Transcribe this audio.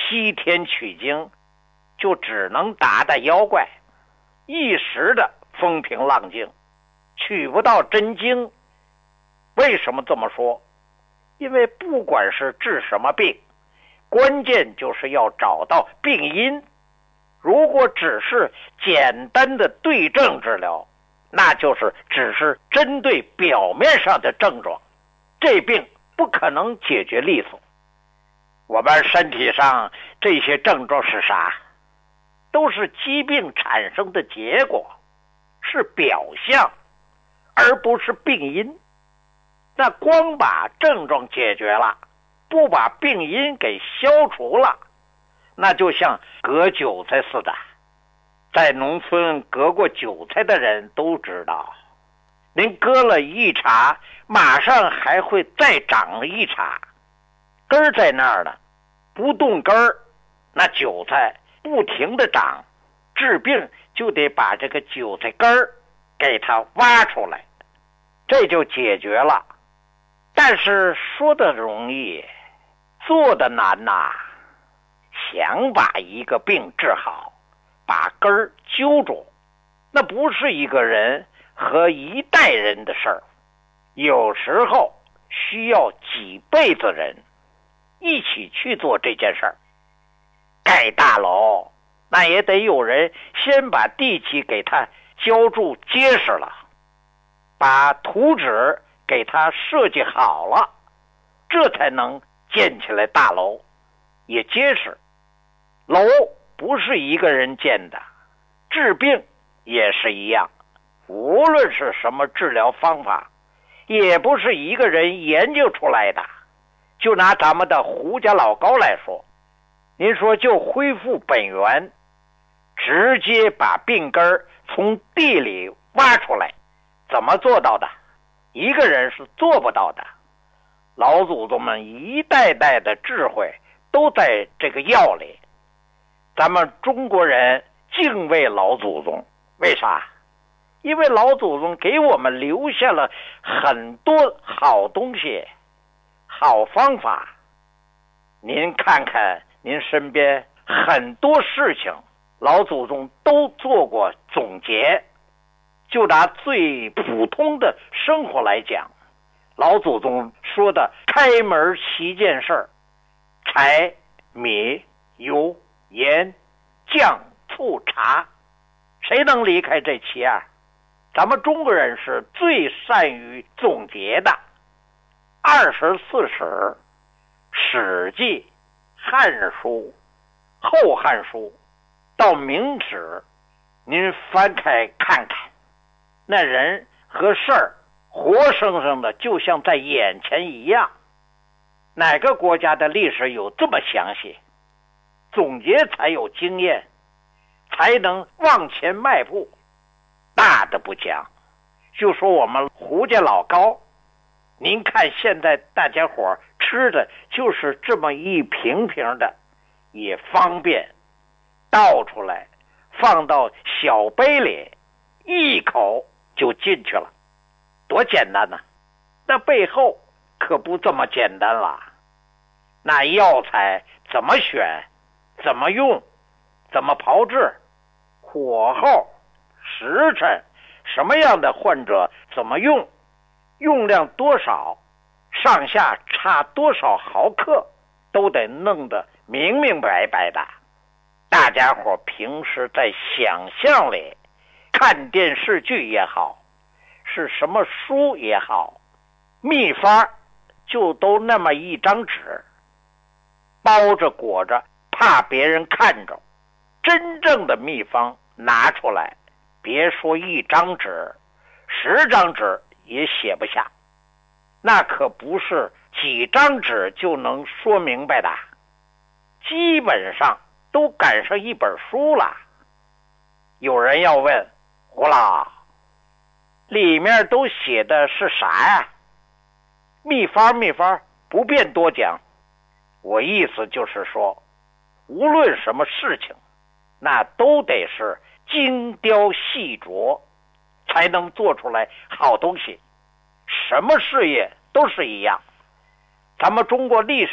西天取经，就只能打打妖怪，一时的风平浪静，取不到真经。为什么这么说？因为不管是治什么病，关键就是要找到病因。如果只是简单的对症治疗，那就是只是针对表面上的症状，这病不可能解决利索。我们身体上这些症状是啥？都是疾病产生的结果，是表象，而不是病因。那光把症状解决了，不把病因给消除了，那就像割韭菜似的。在农村割过韭菜的人都知道，您割了一茬，马上还会再长一茬，根儿在那儿呢，不动根儿，那韭菜不停的长，治病就得把这个韭菜根儿给它挖出来，这就解决了。但是说的容易，做的难呐。想把一个病治好，把根儿揪住，那不是一个人和一代人的事儿，有时候需要几辈子人一起去做这件事儿。盖大楼，那也得有人先把地基给它浇筑结实了，把图纸给它设计好了，这才能建起来大楼，也结实。楼不是一个人建的，治病也是一样，无论是什么治疗方法，也不是一个人研究出来的。就拿咱们的胡家老高来说，您说就恢复本源，直接把病根儿从地里挖出来，怎么做到的？一个人是做不到的。老祖宗们一代代的智慧都在这个药里。咱们中国人敬畏老祖宗，为啥？因为老祖宗给我们留下了很多好东西，好方法。您看看您身边很多事情，老祖宗都做过总结。就拿最普通的生活来讲，老祖宗说的开门7件事儿：柴、米、油、盐、酱、醋、茶，谁能离开这7样？咱们中国人是最善于总结的。24史、史记、汉书、后汉书到明史，您翻开看看，那人和事儿活生生的就像在眼前一样。哪个国家的历史有这么详细？总结才有经验，才能往前迈步。大的不讲，就说我们胡家老高，您看现在大家伙吃的就是这么一瓶瓶的，也方便，倒出来放到小杯里，一口就进去了，多简单呢。那背后可不这么简单了。那药材怎么选，怎么用，怎么炮制，火候、时辰，什么样的患者怎么用，用量多少，上下差多少毫克，都得弄得明明白白的。大家伙平时在想象里看电视剧也好，是什么书也好，秘方就都那么一张纸，包着裹着，怕别人看着。真正的秘方拿出来，别说一张纸，10张纸也写不下，那可不是几张纸就能说明白的，基本上都赶上一本书了。有人要问，胡老，里面都写的是啥呀？秘方不便多讲。我意思就是说，无论什么事情，那都得是精雕细琢，才能做出来好东西。什么事业都是一样。咱们中国历史